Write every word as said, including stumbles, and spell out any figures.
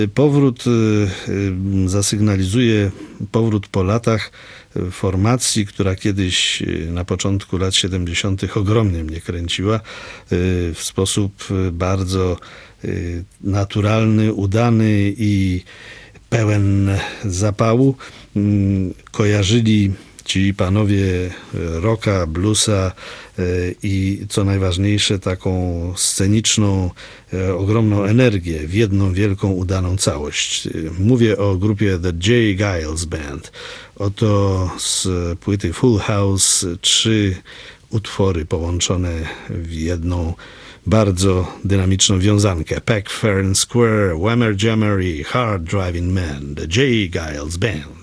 Powrót y, zasygnalizuje powrót po latach formacji, która kiedyś na początku lat siedemdziesiątych ogromnie mnie kręciła, y, w sposób bardzo y, naturalny, udany i pełen zapału. Y, kojarzyli ci panowie rocka, bluesa i co najważniejsze taką sceniczną, ogromną energię w jedną wielką, udaną całość. Mówię o grupie The J. Geils Band. Oto z płyty Full House trzy utwory połączone w jedną bardzo dynamiczną wiązankę. Peck Fern Square, Whammer Jammer i Hard Driving Man. The J. Geils Band.